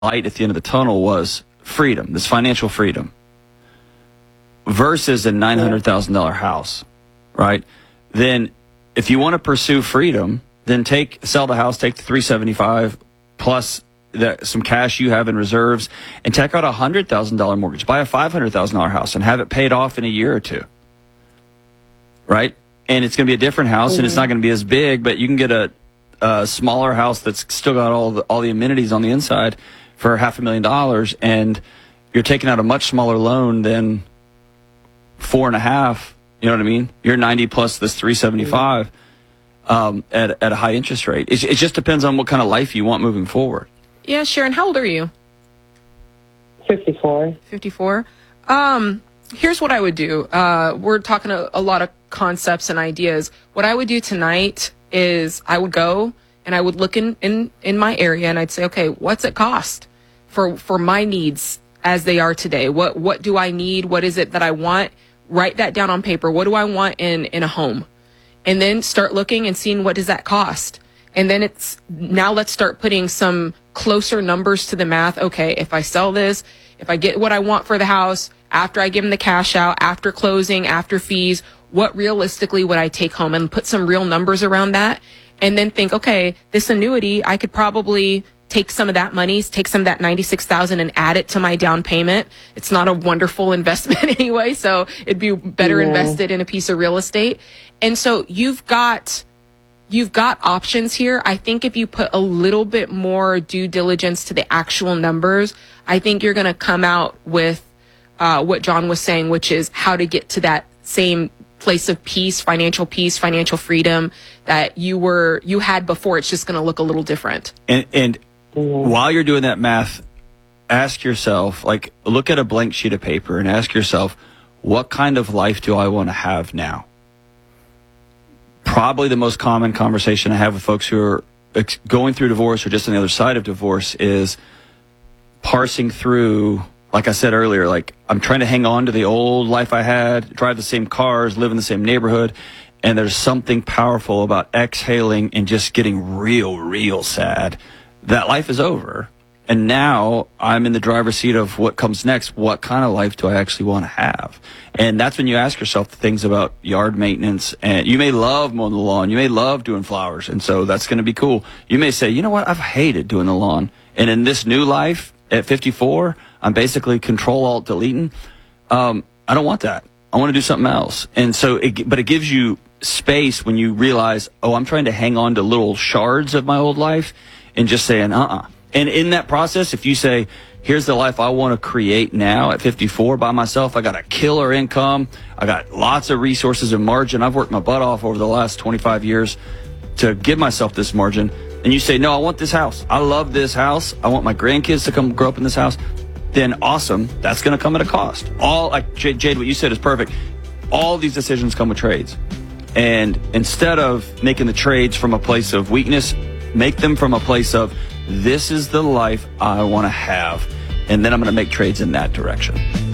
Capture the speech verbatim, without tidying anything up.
light at the end of the tunnel was freedom, this financial freedom, versus a nine hundred thousand dollar house, right? Then if you want to pursue freedom, then take sell the house, take the three seventy-five plus the, some cash you have in reserves, and take out a one hundred thousand dollar mortgage. Buy a five hundred thousand dollar house and have it paid off in a year or two, right? And it's going to be a different house, mm-hmm. and it's not going to be as big, but you can get a, a smaller house that's still got all the, all the amenities on the inside for half a million dollars, and you're taking out a much smaller loan than four and a half. You know what I mean? You're ninety plus this three seventy-five um, at at a high interest rate. It, it just depends on what kind of life you want moving forward. Yeah, Sharon, how old are you? fifty-four. fifty-four. Um, here's what I would do. Uh, we're talking a, a lot of concepts and ideas. What I would do tonight is I would go and I would look in, in, in my area and I'd say, okay, what's it cost for, for my needs as they are today? What, what do I need? What is it that I want? Write that down on paper. What do I want in, in a home? And then start looking and seeing what does that cost? And then it's, now let's start putting some closer numbers to the math. Okay, if I sell this, if I get what I want for the house, after I give them the cash out, after closing, after fees, what realistically would I take home? And put some real numbers around that. And then think, okay, this annuity, I could probably take some of that money, take some of that ninety-six thousand dollars and add it to my down payment. It's not a wonderful investment anyway, so it'd be better yeah. invested in a piece of real estate. And so you've got, you've got options here. I think if you put a little bit more due diligence to the actual numbers, I think you're going to come out with uh, what John was saying, which is how to get to that same place of peace, financial peace, financial freedom that you were, you had before. It's just going to look a little different. And, and while you're doing that math, ask yourself, like, look at a blank sheet of paper and ask yourself, what kind of life do I want to have now? Probably the most common conversation I have with folks who are going through divorce or just on the other side of divorce is parsing through, like I said earlier, like, I'm trying to hang on to the old life I had, drive the same cars, live in the same neighborhood, and there's something powerful about exhaling and just getting real, real sad. That life is over, and now I'm in the driver's seat of what comes next. What kind of life do I actually want to have? And that's when you ask yourself the things about yard maintenance. And you may love mowing the lawn. You may love doing flowers, and so that's going to be cool. You may say, you know what? I've hated doing the lawn. And in this new life at fifty-four, I'm basically control-alt-deleting. Um, I don't want that. I want to do something else. And so, it, but it gives you space when you realize, oh, I'm trying to hang on to little shards of my old life, and just saying, uh-uh. And in that process, if you say, here's the life I want to create now at fifty-four by myself, I got a killer income, I got lots of resources and margin, I've worked my butt off over the last twenty-five years to give myself this margin, and you say, no, I want this house. I love this house. I want my grandkids to come grow up in this house. Then awesome, that's going to come at a cost. All, like Jade, what you said is perfect. All these decisions come with trades. And instead of making the trades from a place of weakness, make them from a place of, this is the life I want to have. And then I'm going to make trades in that direction.